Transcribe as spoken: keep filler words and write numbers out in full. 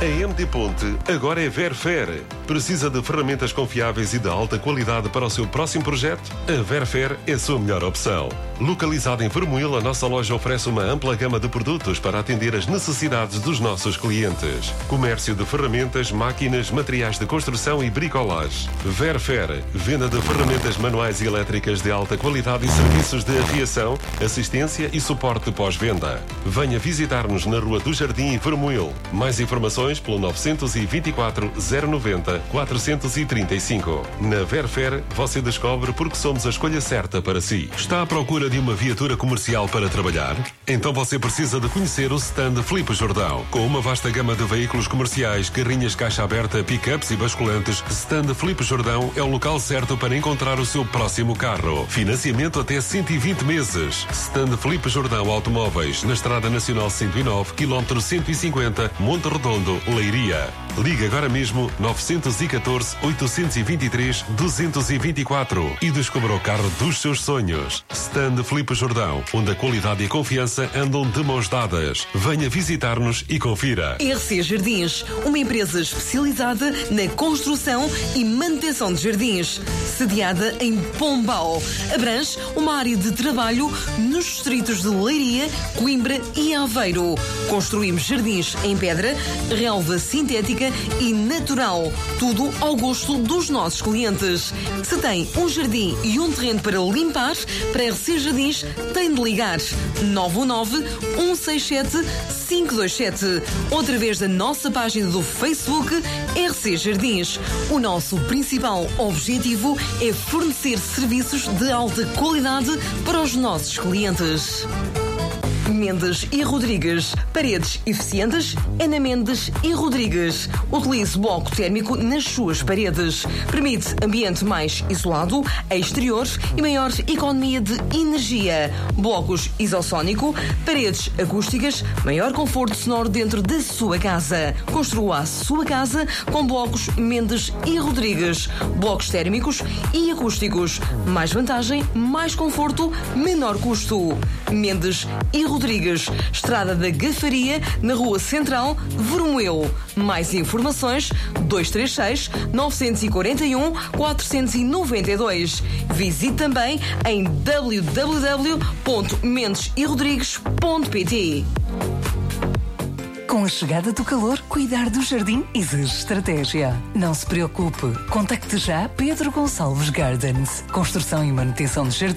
A M D Ponte agora é Verfer. Precisa de ferramentas confiáveis e de alta qualidade para o seu próximo projeto? A Verfer é a sua melhor opção. Localizada em Vermoil, a nossa loja oferece uma ampla gama de produtos para atender as necessidades dos nossos clientes. Comércio de ferramentas, máquinas, materiais de construção e bricolage. Verfer, venda de ferramentas manuais e elétricas de alta qualidade e serviços de aviação, assistência e suporte pós-venda. Venha visitar-nos na Rua do Jardim, em Vermoil. Mais informações pelo nove dois quatro, zero nove zero, quatro três cinco. Na Verfer, você descobre porque somos a escolha certa para si. Está à procura de uma viatura comercial para trabalhar? Então você precisa de conhecer o stand Filipe Jordão. Com uma vasta gama de veículos comerciais, carrinhas caixa aberta, pick-ups e basculantes, stand Filipe Jordão é o local certo para encontrar o seu próximo carro. Financiamento até cento e vinte meses. Stand Filipe Jordão Automóveis, na Estrada Nacional cento e nove, quilómetro cento e cinquenta, Monte Redondo, Leiria. Ligue agora mesmo nove um quatro, oito dois três, dois dois quatro e descubra o carro dos seus sonhos. Stand Filipe Jordão, onde a qualidade e a confiança andam de mãos dadas. Venha visitar-nos e confira. R C Jardins, uma empresa especializada na construção e manutenção de jardins, sediada em Pombal. Abrange uma área de trabalho nos distritos de Leiria, Coimbra e Aveiro. Construímos jardins em pedra, relva sintética e natural, tudo ao gosto dos nossos clientes. Se tem um jardim e um terreno para limpar, para R C Jardins tem de ligar nove um nove, um seis sete, cinco dois sete ou através da nossa página do Facebook R C Jardins. O nosso principal objetivo é fornecer serviços de alta qualidade para os nossos clientes. Mendes e Rodrigues. Paredes eficientes é na Mendes e Rodrigues. Utilize bloco térmico nas suas paredes. Permite ambiente mais isolado, exterior e maior economia de energia. Blocos isossónico, paredes acústicas, maior conforto sonoro dentro da sua casa. Construa a sua casa com blocos Mendes e Rodrigues. Blocos térmicos e acústicos. Mais vantagem, mais conforto, menor custo. Mendes e Rodrigues, Estrada da Gafaria, na Rua Central, Vermoil. Mais informações, dois três seis, nove quatro um, quatro nove dois. Visite também em w w w ponto mendes e rodrigues ponto p t. Com a chegada do calor, cuidar do jardim exige estratégia. Não se preocupe. Contacte já Pedro Gonçalves Gardens. Construção e manutenção de jardim.